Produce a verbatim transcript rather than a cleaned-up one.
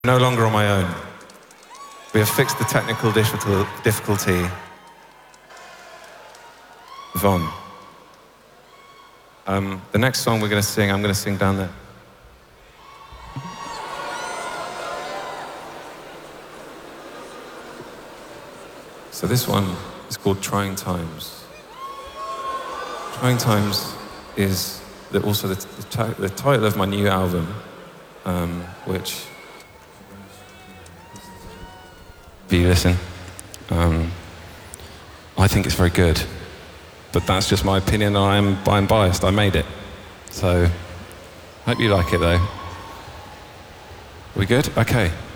No longer on my own. We have fixed the technical difficulty. Yvonne. Um, the next song we're going to sing, I'm going to sing down there. So this one is called Trying Times. Trying Times is the, also the, the, the title of my new album, um, which, if you listen, um, I think it's very good. But that's just my opinion, and I'm, I'm biased. I made it. So, hope you like it, though. We good? Okay.